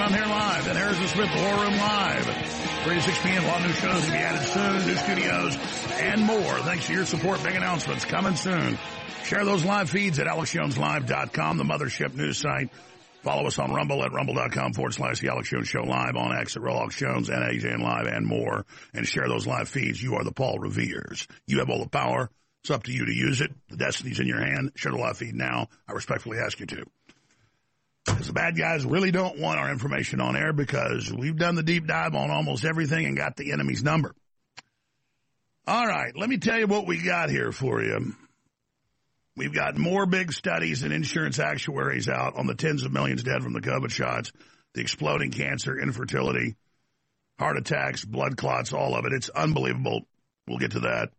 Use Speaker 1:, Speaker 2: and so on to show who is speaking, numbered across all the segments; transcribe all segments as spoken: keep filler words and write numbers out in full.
Speaker 1: I'm here live at Harrison Smith War Room Live. three to six p.m. A lot of new shows to be added soon, new studios, and more. Thanks to your support. Big announcements coming soon. Share those live feeds at alex jones live dot com, the mothership news site. Follow us on Rumble at rumble.com forward slash the Alex Jones Show live, on X at Rolex Jones and A J N Live and more. And share those live feeds. You are the Paul Reveres. You have all the power. It's up to you to use it. The destiny's in your hand. Share the live feed now. I respectfully ask you to. Because the bad guys really don't want our information on air, because we've done the deep dive on almost everything and got the enemy's number. All right, let me tell you what we got here for you. We've got more big studies and insurance actuaries out on the tens of millions dead from the COVID shots, the exploding cancer, infertility, heart attacks, blood clots, all of it. It's unbelievable. We'll get to that.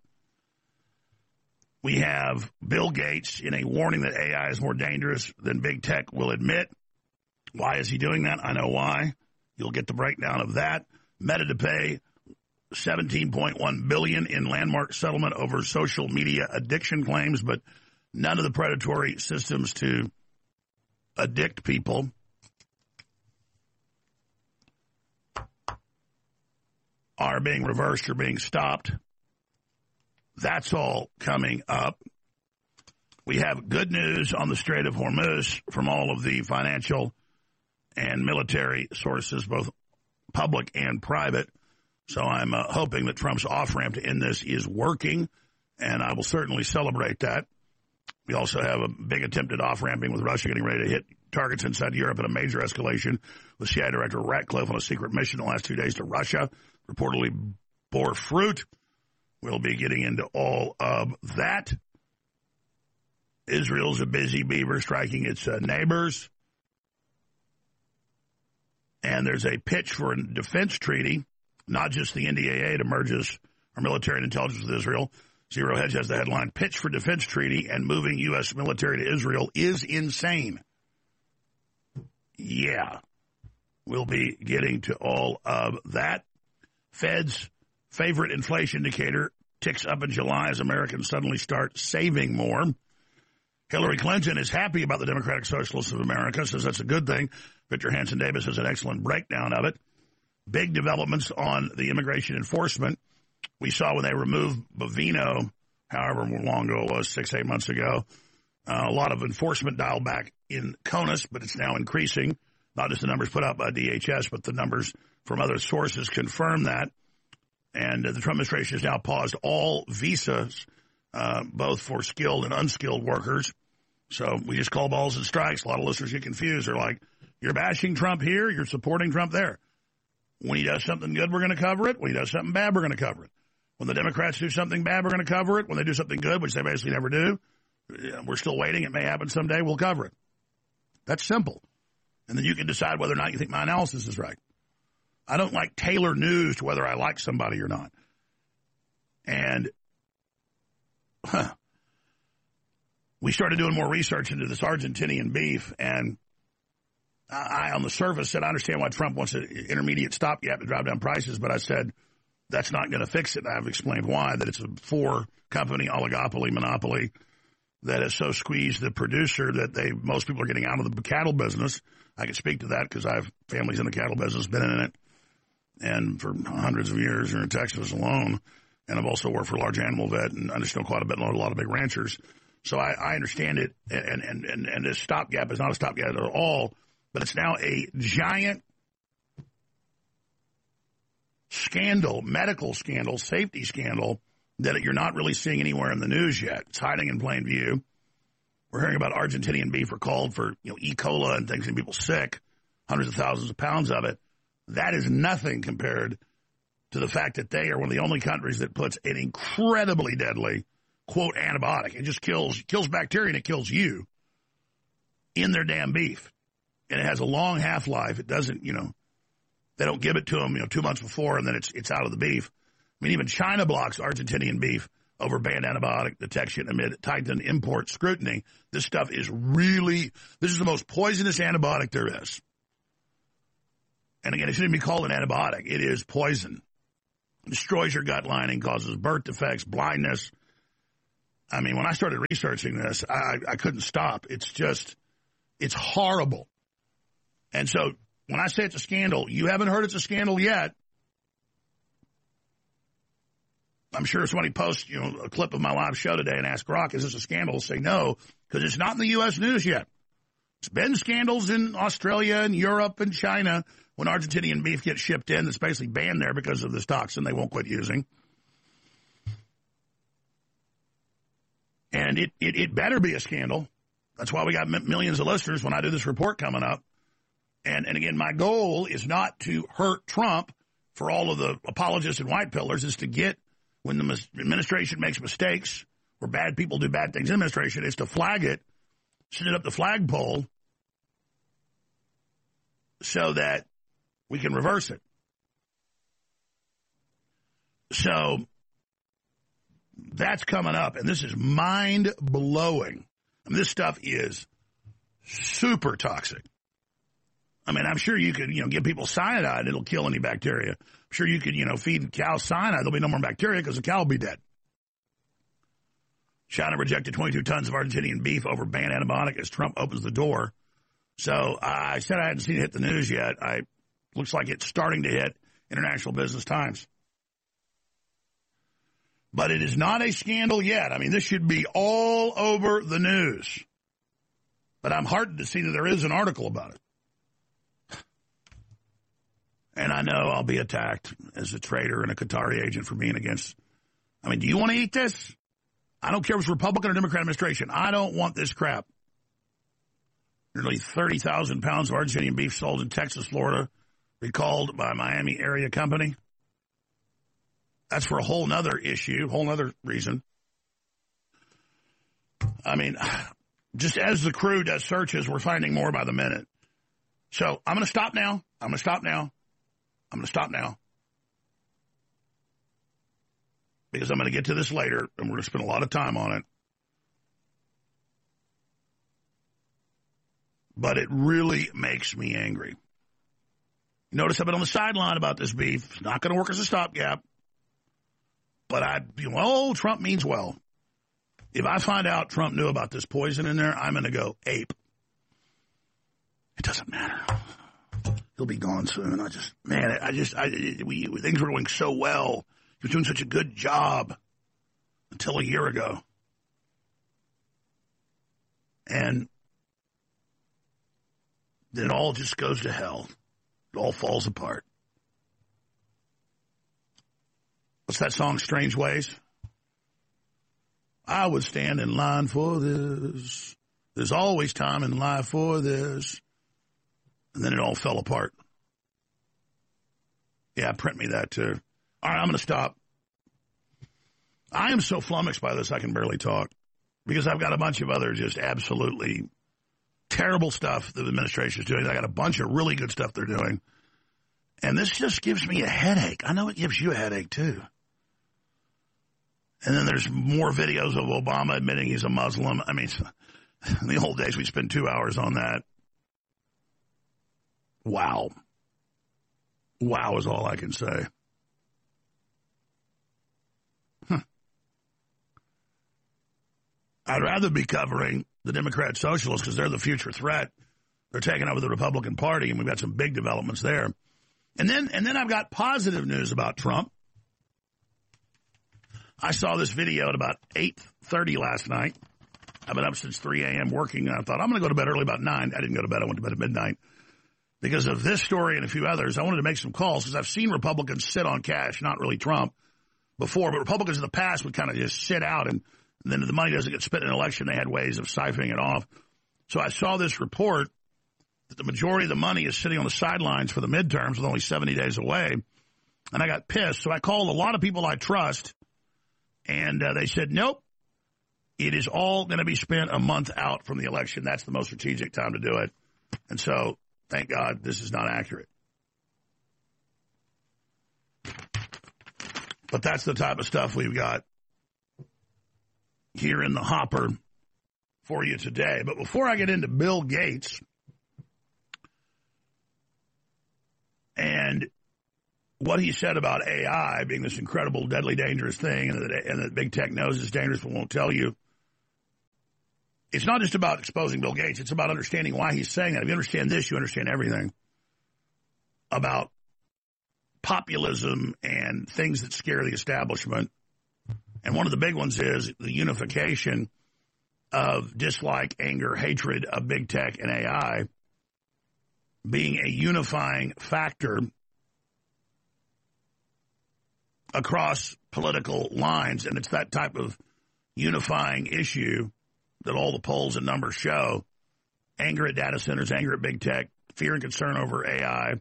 Speaker 1: We have Bill Gates in a warning that A I is more dangerous than big tech will admit. Why is he doing that? I know why. You'll get the breakdown of that. Meta to pay seventeen point one billion dollars in landmark settlement over social media addiction claims, but none of the predatory systems to addict people. Are being reversed or being stopped. That's all coming up. We have good news on the Strait of Hormuz from all of the financial and military sources, both public and private. So I'm uh, hoping that Trump's off-ramp to end this is working, and I will certainly celebrate that. We also have a big attempted off-ramping with Russia getting ready to hit targets inside Europe in a major escalation with C I A Director Ratcliffe on a secret mission the last two days to Russia, reportedly bore fruit. We'll be getting into all of that. Israel's a busy beaver striking its uh, neighbors. And there's a pitch for a defense treaty, not just the N D A A. It merges our military and intelligence with Israel. Zero Hedge has the headline, pitch for defense treaty and moving U S military to Israel is insane. Yeah. We'll be getting to all of that. Fed's favorite inflation indicator ticks up in July as Americans suddenly start saving more. Hillary Clinton is happy about the Democratic Socialists of America, says that's a good thing. Victor Hanson Davis has an excellent breakdown of it. Big developments on the immigration enforcement. We saw when they removed Bovino, however long ago it was, six, eight months ago, uh, a lot of enforcement dialed back in CONUS, but it's now increasing. Not just the numbers put out by D H S, but the numbers from other sources confirm that. And uh, the Trump administration has now paused all visas, uh, both for skilled and unskilled workers. So we just call balls and strikes. A lot of listeners get confused. They're like, you're bashing Trump here, you're supporting Trump there. When he does something good, we're going to cover it. When he does something bad, we're going to cover it. When the Democrats do something bad, we're going to cover it. When they do something good, which they basically never do, we're still waiting. It may happen someday. We'll cover it. That's simple. And then you can decide whether or not you think my analysis is right. I don't like tailor news to whether I like somebody or not. And huh, we started doing more research into this Argentinian beef, and I, on the surface, said I understand why Trump wants an intermediate stopgap to drive down prices, but I said that's not going to fix it. I've explained why, that it's a four-company oligopoly, monopoly, that has so squeezed the producer that they most people are getting out of the cattle business. I can speak to that because I have families in the cattle business, been in it, and for hundreds of years here in Texas alone. And I've also worked for a large animal vet and understand quite a bit, a lot of big ranchers. So I, I understand it, and, and, and, and this stopgap is not a stopgap at all, but it's now a giant scandal, medical scandal, safety scandal, that you're not really seeing anywhere in the news yet. It's hiding in plain view. We're hearing about Argentinian beef recalled for, you know, E. coli and things, and people sick, hundreds of thousands of pounds of it. That is nothing compared to the fact that they are one of the only countries that puts an incredibly deadly, quote, antibiotic. It just kills kills bacteria and it kills you in their damn beef. And it has a long half-life. It doesn't, you know, they don't give it to them, you know, two months before and then it's it's out of the beef. I mean, even China blocks Argentinian beef over banned antibiotic detection amid tightened import scrutiny. This stuff is really, this is the most poisonous antibiotic there is. And again, it shouldn't be called an antibiotic. It is poison. It destroys your gut lining, causes birth defects, blindness. I mean, when I started researching this, I, I couldn't stop. It's just, it's horrible. And so When I say it's a scandal, you haven't heard it's a scandal yet. I'm sure somebody posts, you know, a clip of my live show today and ask Grok, is this a scandal? Say no, because it's not in the U S news yet. It's been scandals in Australia and Europe and China when Argentinian beef gets shipped in that's basically banned there because of this toxin they won't quit using. And it, it, it better be a scandal. That's why we got m- millions of listeners when I do this report coming up. And, and again, my goal is not to hurt Trump for all of the apologists and white pillars, is to get, when the mis- administration makes mistakes or bad people do bad things in administration, is to flag it, send it up the flagpole so that we can reverse it. So that's coming up, and this is mind-blowing. I mean, this stuff is super toxic. I mean, I'm sure you could, you know, give people cyanide. It'll kill any bacteria. I'm sure you could, you know, feed cows cyanide. There'll be no more bacteria because the cow will be dead. China rejected twenty-two tons of Argentinian beef over banned antibiotic as Trump opens the door. So uh, I said I hadn't seen it hit the news yet. I looks like it's starting to hit International Business Times. But it is not a scandal yet. I mean, this should be all over the news. But I'm heartened to see that there is an article about it. And I know I'll be attacked as a traitor and a Qatari agent for being against. I mean, do you want to eat this? I don't care if it's Republican or Democrat administration. I don't want this crap. Nearly thirty thousand pounds of Argentinian beef sold in Texas, Florida, recalled by a Miami area company. That's for a whole nother issue, whole nother reason. I mean, just as the crew does searches, we're finding more by the minute. So I'm going to stop now. I'm going to stop now. I'm going to stop now. Because I'm going to get to this later, and we're going to spend a lot of time on it. But it really makes me angry. Notice I've been on the sideline about this beef. It's not going to work as a stopgap. But I, you know, oh, Trump means well. If I find out Trump knew about this poison in there, I'm going to go ape. It doesn't matter. He'll be gone soon. I just, man, I just, I, we, things were going so well. He was doing such a good job until a year ago. And then it all just goes to hell. It all falls apart. What's that song, Strange Ways? I would stand in line for this. There's always time in life for this. And then it all fell apart. Yeah, print me that too. All right, I'm going to stop. I am so flummoxed by this I can barely talk. Because I've got a bunch of other just absolutely terrible stuff the administration is doing. I got a bunch of really good stuff they're doing. And this just gives me a headache. I know it gives you a headache too. And then there's more videos of Obama admitting he's a Muslim. I mean, in the old days, we'd spend two hours on that. Wow. Wow is all I can say. Huh. I'd rather be covering the Democrat Socialists because they're the future threat. They're taking over the Republican Party, and we've got some big developments there. And then, and then I've got positive news about Trump. I saw this video at about eight thirty last night. I've been up since three a.m. working, and I thought, I'm going to go to bed early about nine. I didn't go to bed. I went to bed at midnight. Because of this story and a few others, I wanted to make some calls because I've seen Republicans sit on cash, not really Trump, before. But Republicans in the past would kind of just sit out, and, and then if the money doesn't get spent in an election, they had ways of siphoning it off. So I saw this report that the majority of the money is sitting on the sidelines for the midterms with only seventy days away. And I got pissed. So I called a lot of people I trust, and uh, they said, nope, it is all going to be spent a month out from the election. That's the most strategic time to do it. And so, thank God, this is not accurate. But that's the type of stuff we've got here in the hopper for you today. But before I get into Bill Gates and what he said about A I being this incredible, deadly, dangerous thing, and that, and that big tech knows it's dangerous but won't tell you, it's not just about exposing Bill Gates. It's about understanding why he's saying that. If you understand this, you understand everything. about populism and things that scare the establishment. And one of the big ones is the unification of dislike, anger, hatred of big tech and A I being a unifying factor across political lines. And it's that type of unifying issue that all the polls and numbers show. Anger at data centers, anger at big tech, fear and concern over A I.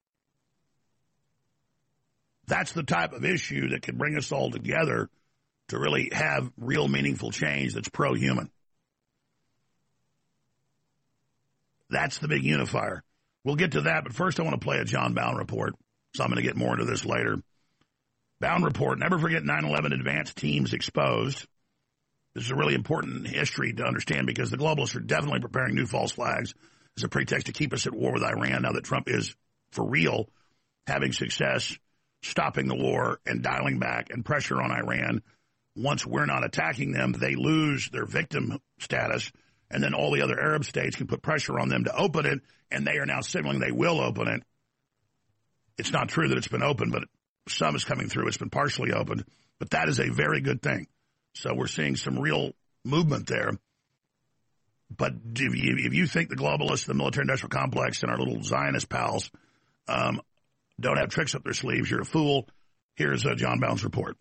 Speaker 1: That's the type of issue that can bring us all together to really have real meaningful change that's pro-human. That's the big unifier. We'll get to that, but first I want to play a John Bowne report, so I'm going to get more into this later. Bowne report, never forget nine eleven advanced teams exposed. This is a really important history to understand because the globalists are definitely preparing new false flags as a pretext to keep us at war with Iran now that Trump is, for real, having success stopping the war and dialing back and pressure on Iran. Once we're not attacking them, they lose their victim status, and then all the other Arab states can put pressure on them to open it, and they are now signaling they will open it. It's not true that it's been opened, but some is coming through. It's been partially opened, but that is a very good thing. So we're seeing some real movement there. But if you, if you think the globalists, the military-industrial complex, and our little Zionist pals um, don't have tricks up their sleeves, you're a fool. Here's uh, John Bowne's report.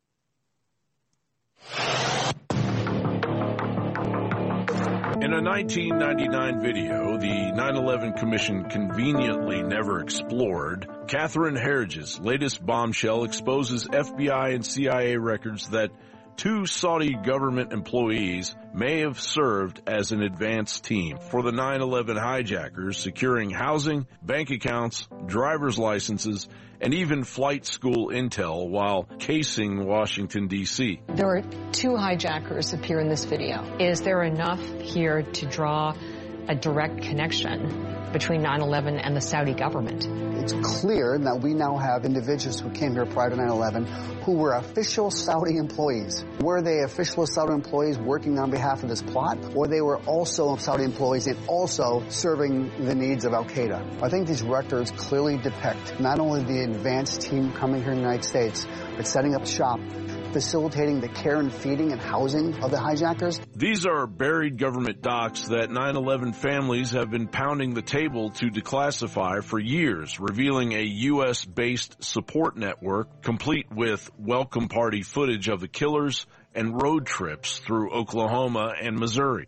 Speaker 2: In a nineteen ninety-nine video the nine eleven Commission conveniently never explored, Catherine Herridge's latest bombshell exposes F B I and C I A records that two Saudi government employees may have served as an advance team for the nine eleven hijackers, securing housing, bank accounts, driver's licenses, and even flight school intel while casing Washington, D C
Speaker 3: There are two hijackers appear in this video. Is there enough here to draw a direct connection between nine eleven and the Saudi government?
Speaker 4: It's clear that we now have individuals who came here prior to nine eleven who were official Saudi employees. Were they official Saudi employees working on behalf of this plot, or they were also Saudi employees and also serving the needs of al-Qaeda? I think these records clearly depict not only the advanced team coming here in the United States, but setting up shop, facilitating the care and feeding and housing of the hijackers.
Speaker 2: These are buried government docs that nine eleven families have been pounding the table to declassify for years, revealing a U S-based support network complete with welcome party footage of the killers and road trips through Oklahoma and Missouri.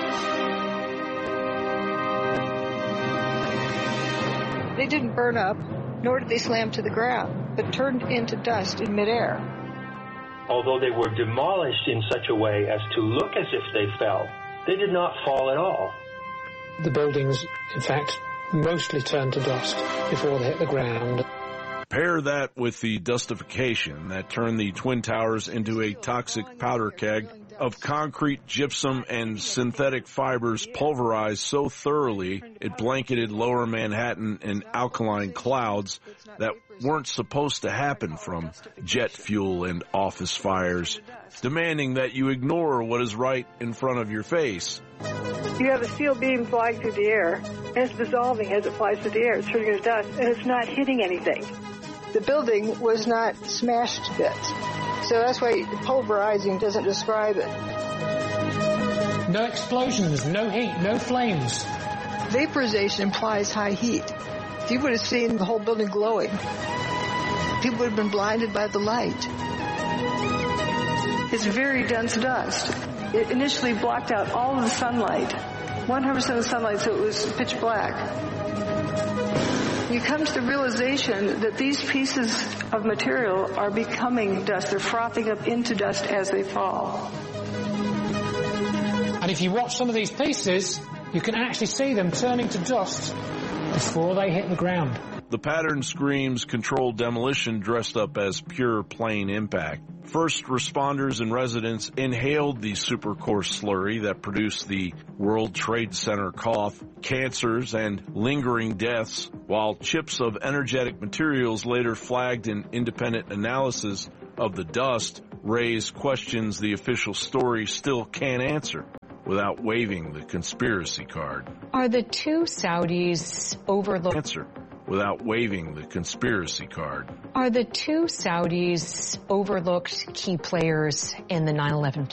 Speaker 5: They didn't burn up, nor did they slam to the ground, but turned into dust in midair.
Speaker 6: Although they were demolished in such a way as to look as if they fell, they did not fall at all.
Speaker 7: The buildings, in fact, mostly turned to dust before they hit the ground.
Speaker 2: Pair that with the dustification that turned the Twin Towers into a toxic powder keg of concrete, gypsum, and synthetic fibers pulverized so thoroughly it blanketed lower Manhattan in alkaline clouds that weren't supposed to happen from jet fuel and office fires, demanding that you ignore what is right in front of your face.
Speaker 5: You have a steel beam flying through the air, and it's dissolving as it flies through the air. It's turning into dust, and it's not hitting anything. The building was not smashed to bits. So that's why pulverizing doesn't describe it.
Speaker 7: No explosions, no heat, no flames.
Speaker 5: Vaporization implies high heat. If you would have seen the whole building glowing, people would have been blinded by the light. It's very dense dust. It initially blocked out all of the sunlight, one hundred percent of the sunlight, so it was pitch black. You come to the realization that these pieces of material are becoming dust. They're frothing up into dust as they fall.
Speaker 7: And if you watch some of these pieces, you can actually see them turning to dust before they hit the ground.
Speaker 2: The pattern screams controlled demolition dressed up as pure plain impact. First responders and residents inhaled the super coarse slurry that produced the World Trade Center cough, cancers, and lingering deaths, while chips of energetic materials later flagged in independent analysis of the dust raised questions the official story still can't answer without waving the conspiracy card.
Speaker 3: Are the two Saudis overlooked?
Speaker 2: Answer without waving the conspiracy card.
Speaker 3: Are the two Saudis overlooked key players in the nine eleven